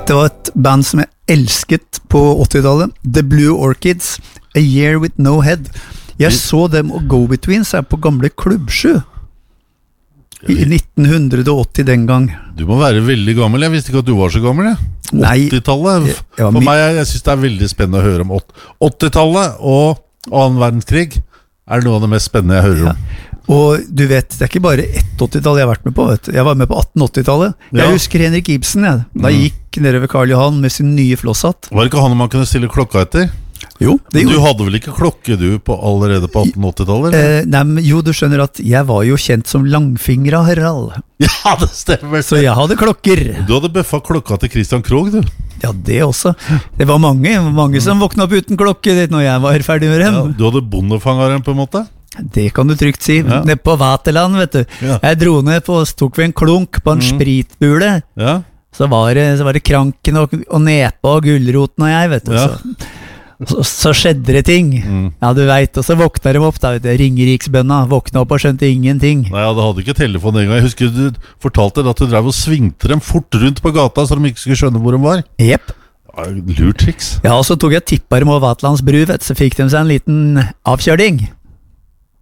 Det var et band som jeg elsket på 80-tallet, The Blue Orchids, A Year With No Head. Jeg så dem og Go-Betweens på gamle Klubbsju i 1980 den gang. Du må være veldig gammel. Jeg visste ikke at du var så gammel. 80-tallet. For meg, jeg synes det veldig spennende å høre om 80-tallet og annen verdenskrig. Noe av det mest spennende jeg hører om. Og du vet, det ikke bare ett 80-tall jeg har vært med på, vet du. Jeg var med på 1880-tallet. Jeg husker Henrik Ibsen, da gikk nedover Karl Johan med sin nye flosshatt. Var det ikke han man kunne stille klokka etter? Jo, det du hadde vel ikke klokke du allerede på 1880-tallet? Nei, men jo, du skjønner at jeg var jo kjent som Langfingra Harald. Ja, det stemmer. Så jeg hadde klokker. Du hadde bøffa klokka til Christian Krogh, du. Ja, det også. Det var mange som våkna opp uten klokke når jeg var ferdig med dem. Ja, du hadde bondefangeren på en måte? Det kan du trygt si. Nede på Vaterland, vet du. Jeg dro ned på, tok vi en klunk på en spritbule. Så var det Kranken og Nepa og Gullroten og jeg, vet du. Så skjedde det ting. Ja, du vet. Og så våkna de opp da, vet du. Ringeriksbønna våkna opp og skjønte ingenting. Nei, det hadde ikke telefon en gang. Jeg husker du fortalte at du drev og svingte dem fort rundt på gata så de ikke skulle skjønne hvor de var. Jepp. Lurt triks. Ja, og så tok jeg tippa dem over Vaterlands bru, vet du. Så fikk de seg en liten avkjøring.